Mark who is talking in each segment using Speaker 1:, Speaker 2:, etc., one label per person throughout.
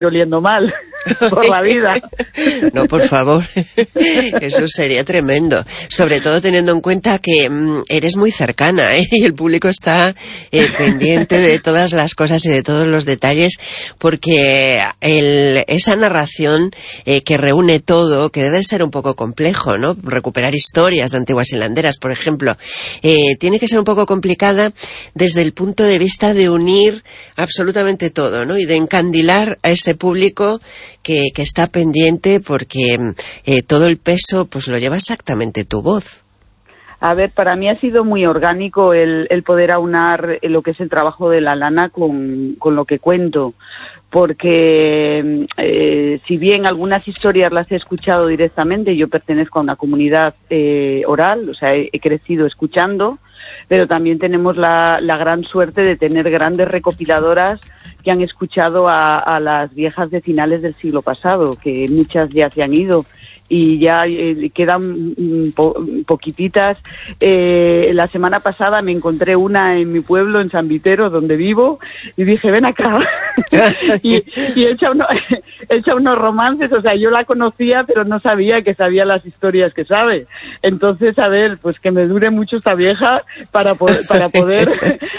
Speaker 1: oliendo mal por la vida.
Speaker 2: No, por favor, eso sería tremendo. Sobre todo teniendo en cuenta que eres muy cercana, ¿eh? Y el público está pendiente de todas las cosas y de todos los detalles, porque esa narración que reúne todo, que debe ser un poco complejo, ¿no? Recuperar historias de antiguas hilanderas, por ejemplo, tiene que ser un poco complicada desde el punto de vista de unir absolutamente todo, ¿no? Y de encandilar a ese público que está pendiente, porque todo el peso pues lo lleva exactamente tu voz.
Speaker 1: A ver, para mí ha sido muy orgánico el poder aunar lo que es el trabajo de la lana con lo que cuento, porque si bien algunas historias las he escuchado directamente, yo pertenezco a una comunidad oral, o sea, he crecido escuchando, pero también tenemos la gran suerte de tener grandes recopiladoras que han escuchado a las viejas de finales del siglo pasado, que muchas ya se han ido y ya quedan poquititas. La semana pasada me encontré una en mi pueblo, en San Vitero, donde vivo, y dije, ven acá. y echa unos romances, o sea, yo la conocía, pero no sabía que sabía las historias que sabe. Entonces, a ver, pues que me dure mucho esta vieja para poder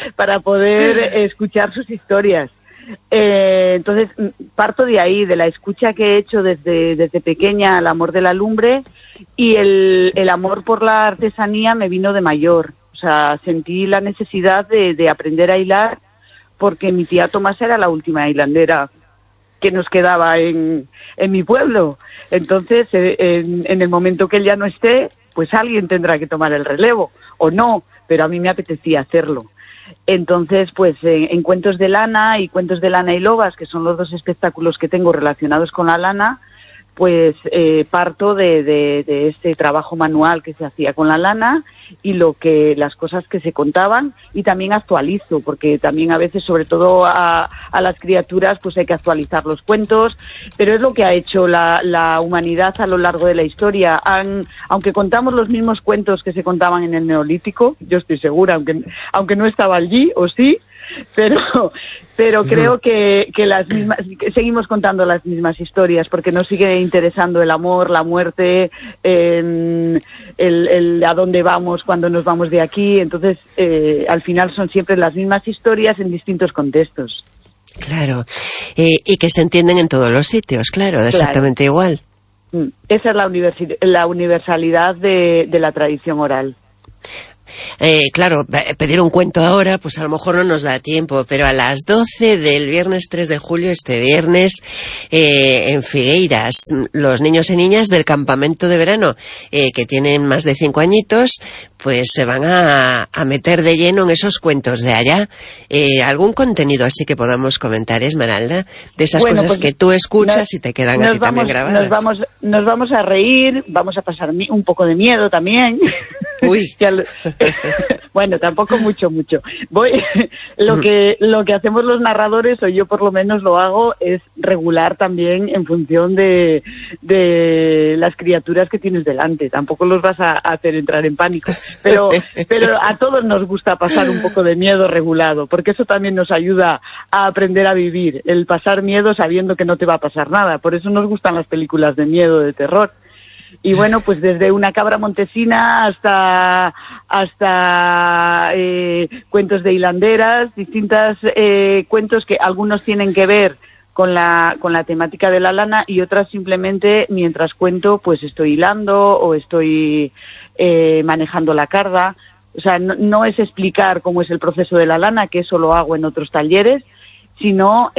Speaker 1: escuchar sus historias. Entonces parto de ahí, de la escucha que he hecho desde pequeña, al amor de la lumbre, y el amor por la artesanía me vino de mayor. O sea, sentí la necesidad de aprender a hilar, porque mi tía Tomasa era la última hilandera que nos quedaba en mi pueblo. Entonces, en el momento que él ya no esté, pues alguien tendrá que tomar el relevo, o no, pero a mí me apetecía hacerlo. Entonces, pues en Cuentos de Lana y Cuentos de Lana y Lobas, que son los dos espectáculos que tengo relacionados con la lana, pues parto de este trabajo manual que se hacía con la lana y las cosas que se contaban, y también actualizo, porque también a veces, sobre todo a las criaturas, pues hay que actualizar los cuentos, pero es lo que ha hecho la humanidad a lo largo de la historia. Aunque contamos los mismos cuentos que se contaban en el Neolítico, yo estoy segura, aunque no estaba allí, o sí, pero creo que seguimos contando las mismas historias, porque nos sigue interesando el amor, la muerte, el a dónde vamos cuando nos vamos de aquí. Entonces, al final son siempre las mismas historias en distintos contextos.
Speaker 2: Claro, y que se entienden en todos los sitios, claro, exactamente igual.
Speaker 1: Esa es la universalidad de la tradición oral.
Speaker 2: Claro, pedir un cuento ahora, pues a lo mejor no nos da tiempo, pero a las 12 del viernes 3 de julio, este viernes, en Figueiras, los niños y niñas del campamento de verano, que tienen más de 5 añitos, pues se van a meter de lleno en esos cuentos de allá. ¿Algún contenido así que podamos comentar, Esmeralda? De esas cosas pues, que tú escuchas y te quedan a ti también grabadas.
Speaker 1: Nos vamos a reír, vamos a pasar un poco de miedo también.
Speaker 2: Uy.
Speaker 1: Bueno, tampoco mucho. Lo que hacemos los narradores, o yo por lo menos lo hago, es regular también en función de las criaturas que tienes delante. Tampoco los vas a hacer entrar en pánico. Pero a todos nos gusta pasar un poco de miedo regulado, porque eso también nos ayuda a aprender a vivir, el pasar miedo sabiendo que no te va a pasar nada. Por eso nos gustan las películas de miedo, de terror. Y bueno, pues desde una cabra montesina hasta cuentos de hilanderas, distintos cuentos que algunos tienen que ver con la temática de la lana, y otras simplemente mientras cuento pues estoy hilando o estoy manejando la carda. O sea, no es explicar cómo es el proceso de la lana, que eso lo hago en otros talleres, sino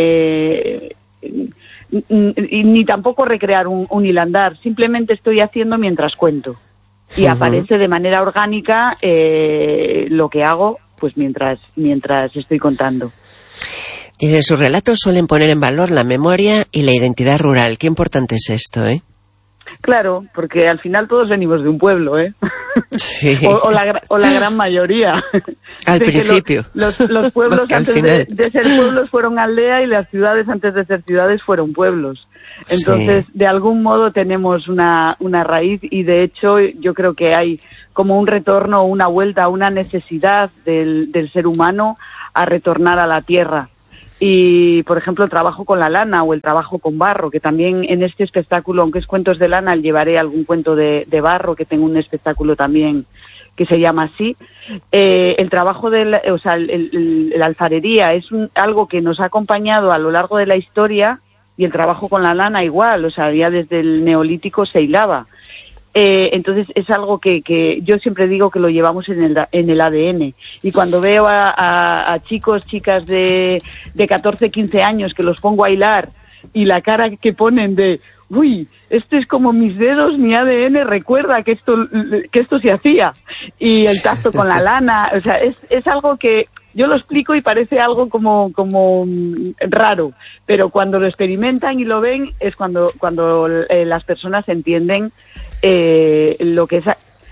Speaker 1: ni tampoco recrear un hilandar, simplemente estoy haciendo mientras cuento, y aparece de manera orgánica lo que hago pues mientras estoy contando.
Speaker 2: Y de sus relatos suelen poner en valor la memoria y la identidad rural. Qué importante es esto, ¿eh?
Speaker 1: Claro, porque al final todos venimos de un pueblo, ¿eh?
Speaker 2: Sí.
Speaker 1: o la gran mayoría.
Speaker 2: Al principio.
Speaker 1: Los pueblos antes de ser pueblos fueron aldea, y las ciudades antes de ser ciudades fueron pueblos. Entonces, de algún modo tenemos una raíz, y de hecho yo creo que hay como un retorno, una vuelta, una necesidad del ser humano a retornar a la tierra. Y, por ejemplo, el trabajo con la lana o el trabajo con barro, que también en este espectáculo, aunque es cuentos de lana, llevaré algún cuento de barro, que tengo un espectáculo también que se llama así. El trabajo la alfarería es algo que nos ha acompañado a lo largo de la historia, y el trabajo con la lana igual, o sea, ya desde el Neolítico se hilaba. Entonces es algo que yo siempre digo que lo llevamos en el ADN. Y cuando veo a chicos, chicas de 14, 15 años que los pongo a hilar y la cara que ponen de uy, este es como mis dedos, mi ADN recuerda que esto se hacía. Y el tacto con la lana, o sea, es algo que yo lo explico y parece algo como raro, pero cuando lo experimentan y lo ven es cuando las personas entienden lo que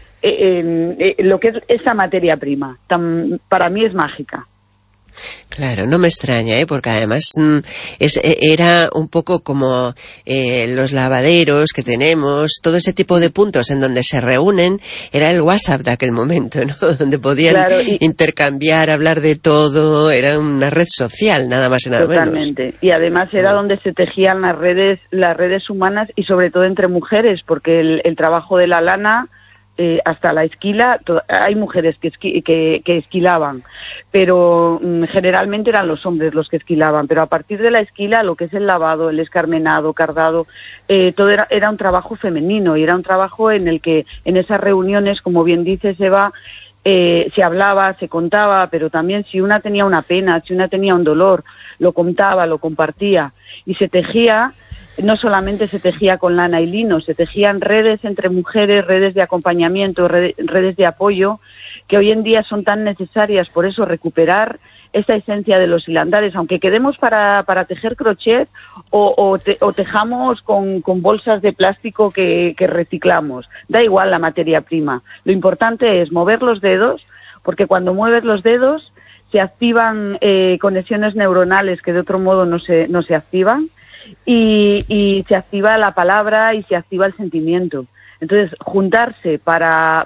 Speaker 1: es esa materia prima. Para mí es mágica.
Speaker 2: Claro, no me extraña, porque además era un poco como los lavaderos que tenemos, todo ese tipo de puntos en donde se reúnen, era el WhatsApp de aquel momento, ¿no? Donde podían intercambiar, hablar de todo, era una red social, nada más y nada menos.
Speaker 1: Totalmente, y además era donde se tejían las redes humanas y sobre todo entre mujeres, porque el trabajo de la lana, hasta la esquila, hay mujeres que esquilaban, pero generalmente eran los hombres los que esquilaban, pero a partir de la esquila, lo que es el lavado, el escarmenado, cardado, todo era un trabajo femenino, y era un trabajo en el que en esas reuniones, como bien dices, Eva, se hablaba, se contaba, pero también si una tenía una pena, si una tenía un dolor, lo contaba, lo compartía, y se tejía. No solamente se tejía con lana y lino, se tejían redes entre mujeres, redes de acompañamiento, redes de apoyo, que hoy en día son tan necesarias. Por eso recuperar esa esencia de los hilandares, aunque quedemos para tejer crochet o tejamos con bolsas de plástico que reciclamos. Da igual la materia prima. Lo importante es mover los dedos, porque cuando mueves los dedos se activan conexiones neuronales que de otro modo no se activan. Y se activa la palabra y se activa el sentimiento. Entonces, juntarse para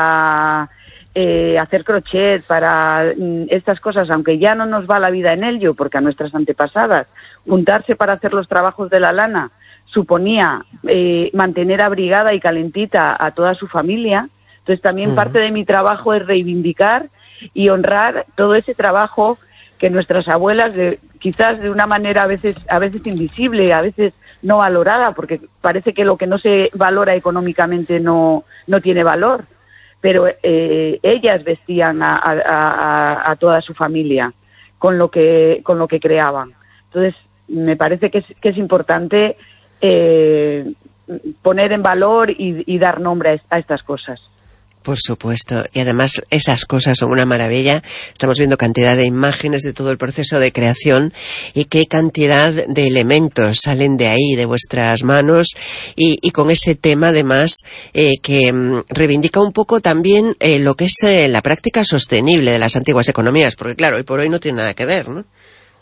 Speaker 1: hacer crochet, para estas cosas, aunque ya no nos va la vida en ello, porque a nuestras antepasadas, juntarse para hacer los trabajos de la lana suponía mantener abrigada y calentita a toda su familia. Entonces, también parte de mi trabajo es reivindicar y honrar todo ese trabajo que nuestras abuelas, quizás de una manera a veces invisible, a veces no valorada, porque parece que lo que no se valora económicamente no tiene valor, pero ellas vestían a toda su familia con lo que creaban. Entonces, me parece que es importante poner en valor y dar nombre a estas cosas.
Speaker 2: Por supuesto, y además esas cosas son una maravilla. Estamos viendo cantidad de imágenes de todo el proceso de creación y qué cantidad de elementos salen de ahí, de vuestras manos, y con ese tema además que reivindica un poco también lo que es la práctica sostenible de las antiguas economías, porque claro, hoy por hoy no tiene nada que ver, ¿no?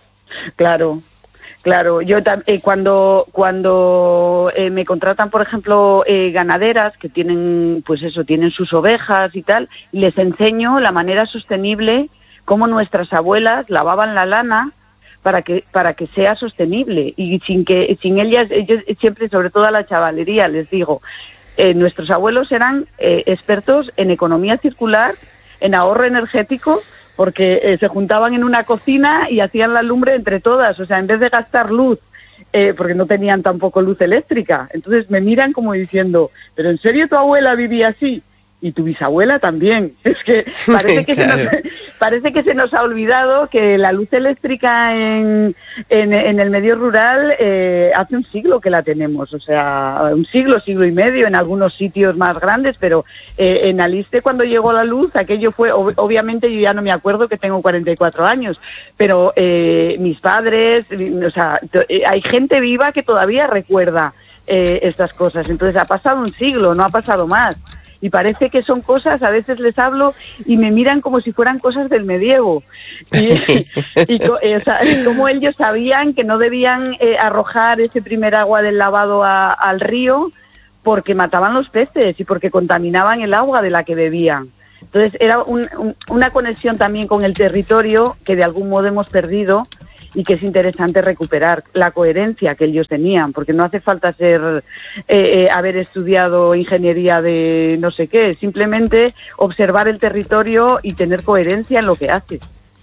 Speaker 1: Claro, yo cuando me contratan, por ejemplo, ganaderas que tienen, pues eso, tienen sus ovejas y tal, les enseño la manera sostenible, cómo nuestras abuelas lavaban la lana para que sea sostenible, y sin ellas, yo siempre, sobre todo a la chavalería, les digo, nuestros abuelos eran expertos en economía circular, en ahorro energético, porque se juntaban en una cocina y hacían la lumbre entre todas, o sea, en vez de gastar luz, porque no tenían tampoco luz eléctrica. Entonces me miran como diciendo, ¿pero en serio tu abuela vivía así? Y tu bisabuela también. Es que parece que se nos ha olvidado que la luz eléctrica en el medio rural hace un siglo que la tenemos, o sea, un siglo y medio en algunos sitios más grandes, pero en Aliste cuando llegó la luz, aquello fue, obviamente yo ya no me acuerdo, que tengo 44 años, pero mis padres, o sea, hay gente viva que todavía recuerda estas cosas. Entonces ha pasado un siglo, no ha pasado más. Y parece que son cosas, a veces les hablo y me miran como si fueran cosas del medievo. O sea, como ellos sabían que no debían arrojar ese primer agua del lavado al río porque mataban los peces y porque contaminaban el agua de la que bebían. Entonces era una conexión también con el territorio que de algún modo hemos perdido y que es interesante recuperar la coherencia que ellos tenían, porque no hace falta haber estudiado ingeniería de no sé qué, simplemente observar el territorio y tener coherencia en lo que haces.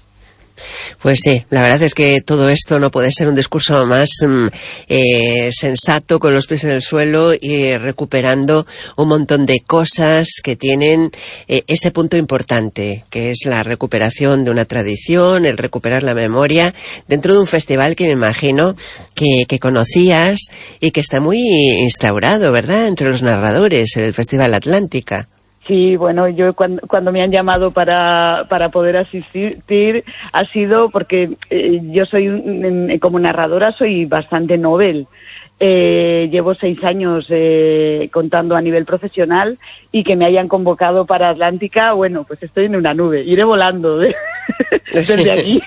Speaker 2: Pues sí, la verdad es que todo esto no puede ser un discurso más sensato, con los pies en el suelo y recuperando un montón de cosas que tienen ese punto importante, que es la recuperación de una tradición, el recuperar la memoria, dentro de un festival que me imagino que conocías y que está muy instaurado, ¿verdad?, entre los narradores, el Festival Atlántica.
Speaker 1: Sí, bueno, yo cuando me han llamado para poder asistir ha sido porque yo soy, como narradora, soy bastante novel. Llevo 6 años contando a nivel profesional y que me hayan convocado para Atlántica, bueno, pues estoy en una nube, iré volando desde aquí.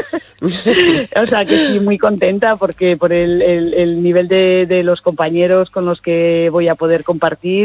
Speaker 1: O sea que sí, muy contenta porque por el nivel de los compañeros con los que voy a poder compartir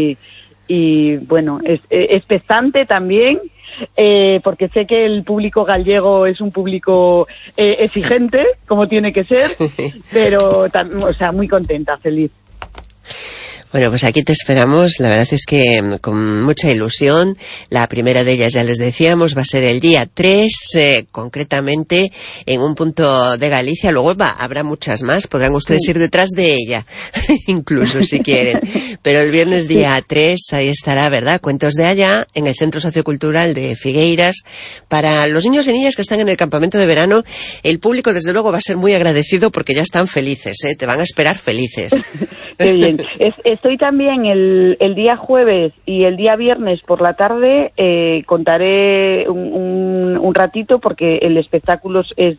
Speaker 1: y bueno, es expectante también, porque sé que el público gallego es un público exigente, como tiene que ser, pero o sea, muy contenta, feliz.
Speaker 2: Bueno, pues aquí te esperamos, la verdad es que con mucha ilusión. La primera de ellas, ya les decíamos, va a ser el día 3, concretamente en un punto de Galicia. Luego habrá muchas más, podrán ustedes ir detrás de ella, incluso si quieren. Pero el viernes día 3, ahí estará, ¿verdad?, Cuentos de Allá, en el Centro Sociocultural de Figueiras. Para los niños y niñas que están en el campamento de verano, el público desde luego va a ser muy agradecido porque ya están felices, te van a esperar felices.
Speaker 1: Qué bien. Estoy también el día jueves y el día viernes por la tarde, contaré un ratito porque el espectáculo es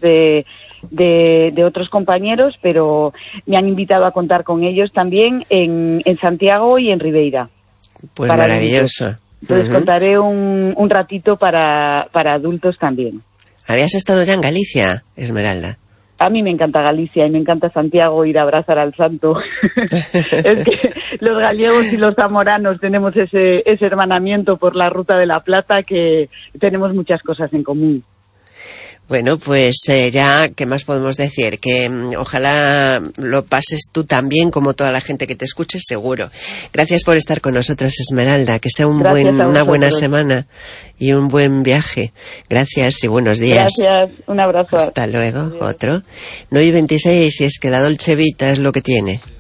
Speaker 1: de otros compañeros, pero me han invitado a contar con ellos también en Santiago y en Ribeira.
Speaker 2: Pues maravilloso.
Speaker 1: Adultos. Entonces contaré un ratito para adultos también.
Speaker 2: ¿Habías estado ya en Galicia, Esmeralda?
Speaker 1: A mí me encanta Galicia y me encanta Santiago, ir a abrazar al santo. Es que los gallegos y los zamoranos tenemos ese hermanamiento por la Ruta de la Plata, que tenemos muchas cosas en común.
Speaker 2: Bueno, pues ya, ¿qué más podemos decir? Que ojalá lo pases tú también, como toda la gente que te escuche, seguro. Gracias por estar con nosotros, Esmeralda. Que sea una buena semana y un buen viaje. Gracias y buenos días.
Speaker 1: Gracias, un abrazo.
Speaker 2: Hasta luego.
Speaker 1: Adiós.
Speaker 2: Otro. 9:26, y es que la Dolce Vita es lo que tiene.